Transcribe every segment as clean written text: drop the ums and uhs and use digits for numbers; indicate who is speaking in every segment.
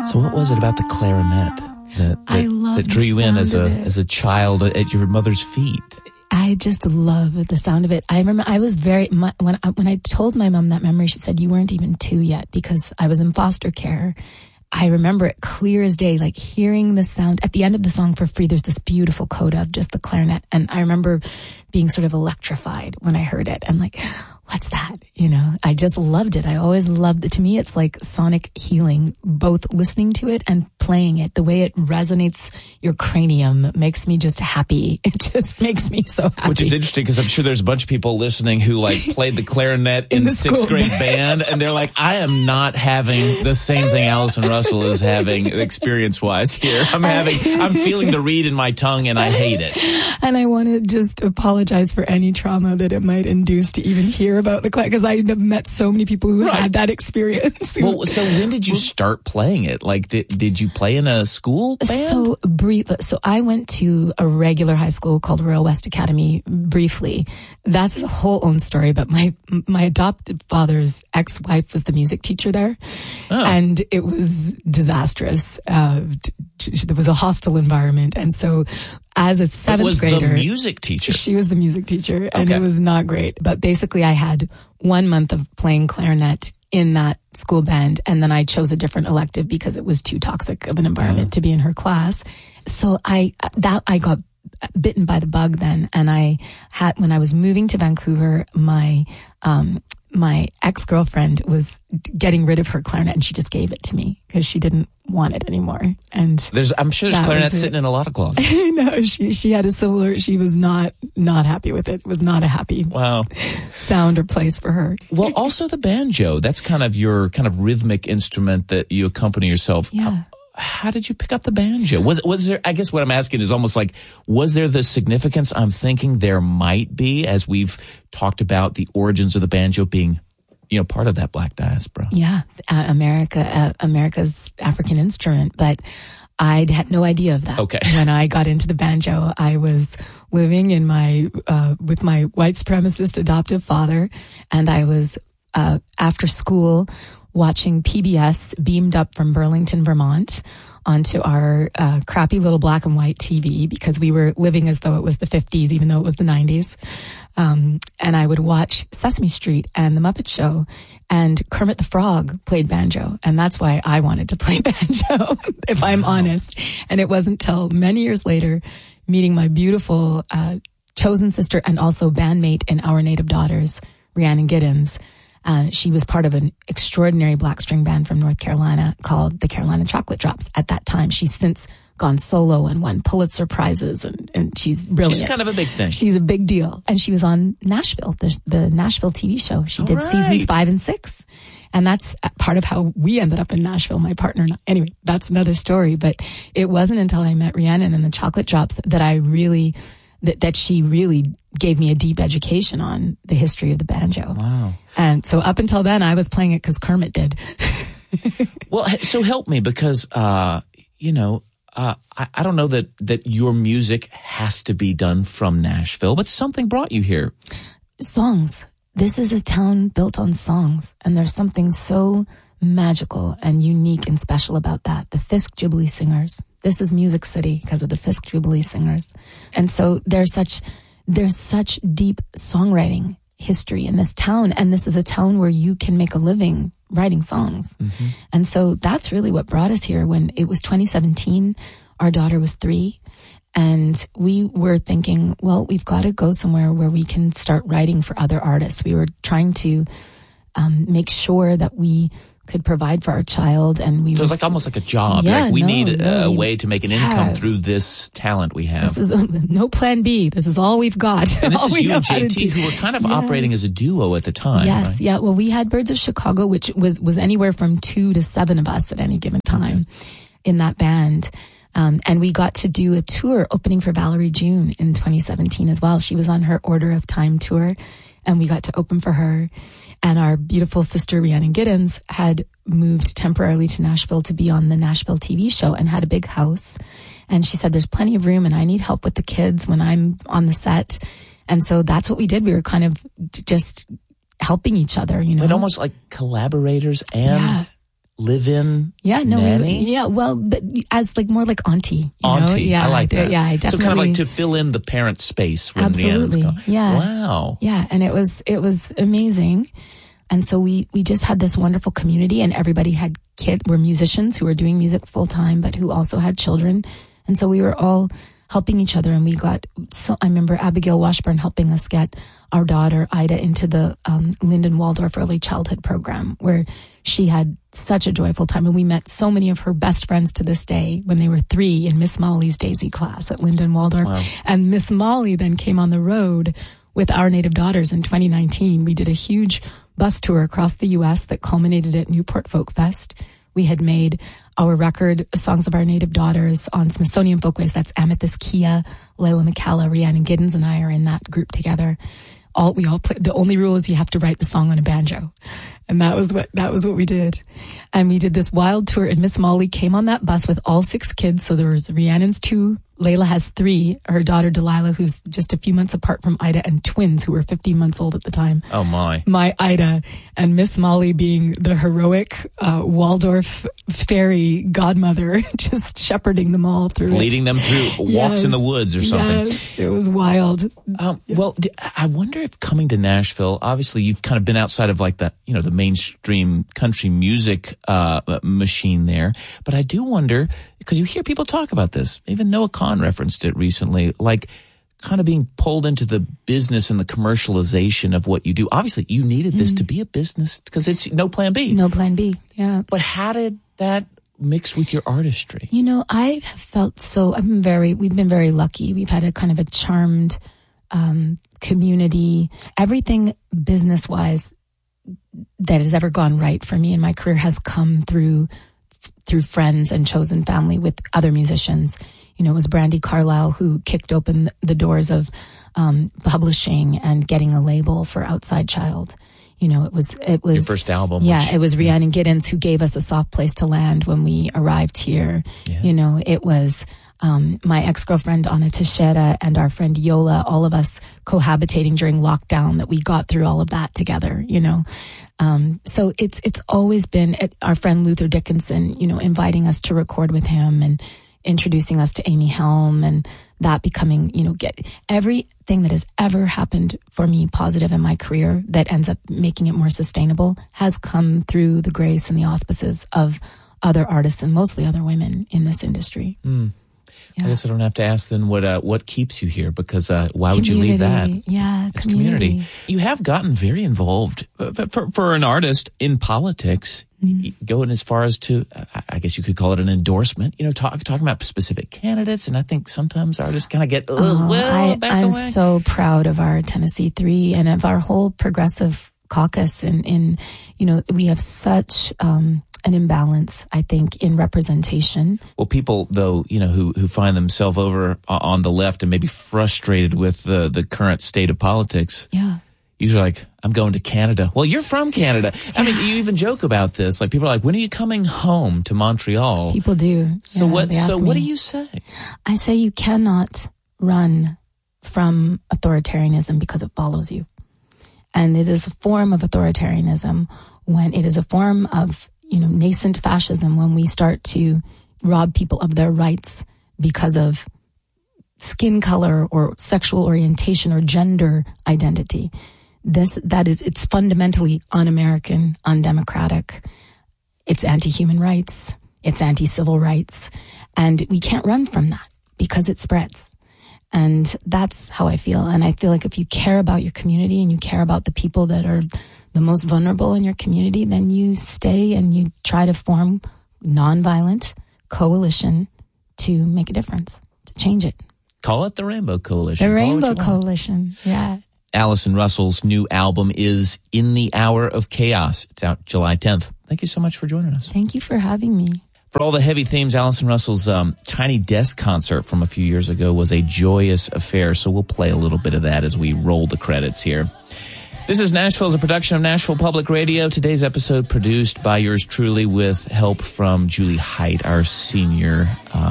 Speaker 1: So what was it about the clarinet that drew you in as a child at your mother's feet?
Speaker 2: I just love the sound of it. I remember I was when I told my mom that memory, she said, you weren't even 2 yet, because I was in foster care. I remember it clear as day, like hearing the sound at the end of the song For Free. There's this beautiful coda of just the clarinet. And I remember being sort of electrified when I heard it and like, what's that? You know, I just loved it. I always loved it. To me, it's like sonic healing, both listening to it and playing it. The way it resonates your cranium makes me just happy. It just makes me so happy.
Speaker 1: Which is interesting, because I'm sure there's a bunch of people listening who like played the clarinet in the sixth grade band, and they're like, I am not having the same thing Allison Russell is having experience-wise here. I'm feeling the reed in my tongue, and I hate it.
Speaker 2: And I want to just apologize for any trauma that it might induce to even hear about the clarinet, because I have met so many people who had that experience.
Speaker 1: Well, so when did you start playing it? Like, did you play in a school band?
Speaker 2: So I went to a regular high school called Royal West Academy briefly. That's a whole own story, but my adopted father's ex-wife was the music teacher there. Oh. And it was disastrous. There was a hostile environment. And so as a seventh grader...
Speaker 1: the music teacher?
Speaker 2: She was the music teacher, and it was not great. But basically I had 1 month of playing clarinet in that school band, and then I chose a different elective because it was too toxic of an environment to be in her class. So I got bitten by the bug then, and when I was moving to Vancouver, my ex-girlfriend was getting rid of her clarinet, and she just gave it to me because she didn't want it anymore. And
Speaker 1: I'm sure there's clarinets sitting in a lot of closets.
Speaker 2: No, she had a similar. She was not happy with it. It was not a happy sound or place for her.
Speaker 1: Well, also the banjo. That's kind of your rhythmic instrument that you accompany yourself.
Speaker 2: Yeah.
Speaker 1: How did you pick up the banjo? Was there, I guess what I'm asking is almost like, was there the significance I'm thinking there might be, as we've talked about the origins of the banjo being, part of that Black diaspora?
Speaker 2: Yeah, America's African instrument, but I had no idea of that.
Speaker 1: Okay.
Speaker 2: When I got into the banjo, I was living in with my white supremacist adoptive father, and I was, after school, watching PBS beamed up from Burlington, Vermont onto our crappy little black and white TV, because we were living as though it was the 50s, even though it was the 90s. And I would watch Sesame Street and The Muppet Show, and Kermit the Frog played banjo. And that's why I wanted to play banjo, if I'm honest. And it wasn't till many years later, meeting my beautiful chosen sister and also bandmate in Our Native Daughters, Rhiannon Giddens. She was part of an extraordinary black string band from North Carolina called the Carolina Chocolate Drops at that time. She's since gone solo and won Pulitzer Prizes, and she's brilliant.
Speaker 1: She's kind of a big thing.
Speaker 2: She's a big deal. And she was on Nashville, the Nashville TV show. She did seasons 5 and 6. And that's part of how we ended up in Nashville, my partner and I. Anyway, that's another story. But it wasn't until I met Rhiannon and the Chocolate Drops that I really... that she really gave me a deep education on the history of the banjo. Wow. And so up until then, I was playing it because Kermit did.
Speaker 1: Well, so help me, because, I don't know that your music has to be done from Nashville, but something brought you here.
Speaker 2: Songs. This is a town built on songs, and there's something so magical and unique and special about that. The Fisk Jubilee Singers. This is Music City because of the Fisk Jubilee Singers. And so there's such deep songwriting history in this town, and this is a town where you can make a living writing songs. Mm-hmm. And so that's really what brought us here. When it was 2017, our daughter was 3, and we were thinking, well, we've got to go somewhere where we can start writing for other artists. We were trying to make sure that we could provide for our child, and
Speaker 1: so it's like almost like a job.
Speaker 2: Yeah,
Speaker 1: we need a way to make an income through this talent we have.
Speaker 2: This is no plan B. This is all we've got.
Speaker 1: And this is you and JT, who were kind of operating as a duo at the time.
Speaker 2: Yes,
Speaker 1: right?
Speaker 2: Yeah. Well, we had Birds of Chicago, which was anywhere from 2 to 7 of us at any given time in that band. And we got to do a tour opening for Valerie June in 2017 as well. She was on her Order of Time tour, and we got to open for her. And our beautiful sister, Rhiannon Giddens, had moved temporarily to Nashville to be on the Nashville TV show and had a big house. And she said, there's plenty of room, and I need help with the kids when I'm on the set. And so that's what we did. We were kind of just helping each other,
Speaker 1: But almost like collaborators and live-in
Speaker 2: nanny? But as like more like auntie. You know?
Speaker 1: Yeah, I like that.
Speaker 2: Yeah, I definitely.
Speaker 1: So kind of like to fill in the parent space when
Speaker 2: absolutely.
Speaker 1: Rhiannon's gone.
Speaker 2: Yeah.
Speaker 1: Wow.
Speaker 2: Yeah, and it was amazing. And so we just had this wonderful community, and everybody had were musicians who were doing music full time, but who also had children. And so we were all helping each other. And I remember Abigail Washburn helping us get our daughter Ida into the Linden Waldorf Early Childhood Program, where she had such a joyful time. And we met so many of her best friends to this day when they were 3 in Miss Molly's Daisy class at Linden Waldorf.
Speaker 1: Wow.
Speaker 2: And Miss Molly then came on the road with Our Native Daughters in 2019. We did a huge bus tour across the U.S. that culminated at Newport Folk Fest. We had made our record, Songs of Our Native Daughters, on Smithsonian Folkways. That's Amethyst Kia, Layla McCalla, Rhiannon Giddens, and I are in that group together. We all play. The only rule is you have to write the song on a banjo. And that was what we did. And we did this wild tour, and Miss Molly came on that bus with all 6 kids. So there was Rhiannon's 2, Layla has 3, her daughter Delilah, who's just a few months apart from Ida, and twins who were 15 months old at the time.
Speaker 1: Oh my.
Speaker 2: My Ida, and Miss Molly being the heroic Waldorf fairy godmother, just shepherding them all through
Speaker 1: leading them through walks in the woods or something.
Speaker 2: Yes, it was wild.
Speaker 1: Well, I wonder if coming to Nashville, obviously you've kind of been outside of like the mainstream country music machine there, but I do wonder, because you hear people talk about this, even Noah Kahn referenced it recently, like kind of being pulled into the business and the commercialization of what you do. Obviously, you needed this to be a business because it's no plan B.
Speaker 2: No plan B, yeah.
Speaker 1: But how did that mix with your artistry?
Speaker 2: I have felt we've been very lucky. We've had a kind of a charmed community. Everything business-wise that has ever gone right for me in my career has come through friends and chosen family with other musicians. It was Brandi Carlile who kicked open the doors of publishing and getting a label for Outside Child. It was
Speaker 1: your first album.
Speaker 2: Yeah, it was Rhiannon Giddens who gave us a soft place to land when we arrived here. Yeah. It was my ex-girlfriend Ana Teixeira and our friend Yola, all of us cohabitating during lockdown, that we got through all of that together. So it's always been our friend Luther Dickinson, inviting us to record with him and introducing us to Amy Helm, and that becoming, get everything that has ever happened for me positive in my career that ends up making it more sustainable has come through the grace and the auspices of other artists and mostly other women in this industry.
Speaker 1: Yeah. I guess I don't have to ask then what keeps you here, because why would you leave that?
Speaker 2: Yeah,
Speaker 1: it's community. You have gotten very involved for an artist in politics, going as far as to, I guess you could call it an endorsement, talking about specific candidates. And I think sometimes artists kind of get,
Speaker 2: I'm so proud of our Tennessee 3 and of our whole progressive caucus. And we have such, an imbalance, I think, in representation.
Speaker 1: Well, people, though, who find themselves over on the left and maybe frustrated with the current state of politics.
Speaker 2: Yeah.
Speaker 1: Usually like, I'm going to Canada. Well, you're from Canada. Yeah. I mean, you even joke about this. Like, people are like, when are you coming home to Montreal?
Speaker 2: People do.
Speaker 1: So what do you say?
Speaker 2: I say you cannot run from authoritarianism because it follows you. And it is a form of authoritarianism when it is a form of nascent fascism, when we start to rob people of their rights because of skin color or sexual orientation or gender identity. It's fundamentally un-American, undemocratic. It's anti-human rights. It's anti-civil rights. And we can't run from that because it spreads. And that's how I feel. And I feel like if you care about your community and you care about the people that are the most vulnerable in your community, then you stay and you try to form nonviolent coalition to make a difference, to change it.
Speaker 1: Call it the Rainbow Coalition.
Speaker 2: The Rainbow Coalition, yeah.
Speaker 1: Allison Russell's new album is In the Hour of Chaos. It's out July 10th. Thank you so much for joining us.
Speaker 2: Thank you for having me.
Speaker 1: For all the heavy themes, Allison Russell's Tiny Desk concert from a few years ago was a joyous affair, so we'll play a little bit of that as we roll the credits here. This is Nashville, a production of Nashville Public Radio. Today's episode produced by yours truly with help from Julie Height, our senior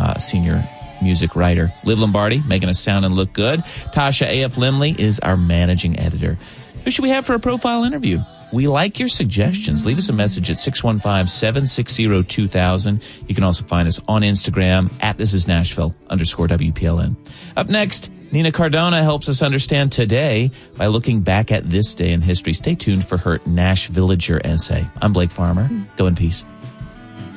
Speaker 1: music writer. Liv Lombardi making us sound and look good. Tasha A.F. Limley is our managing editor. Who should we have for a profile interview? We like your suggestions. Leave us a message at 615-760-2000. You can also find us on Instagram at thisisnashville_WPLN. Up next, Nina Cardona helps us understand today by looking back at this day in history. Stay tuned for her Nash Villager essay. I'm Blake Farmer. Go in peace.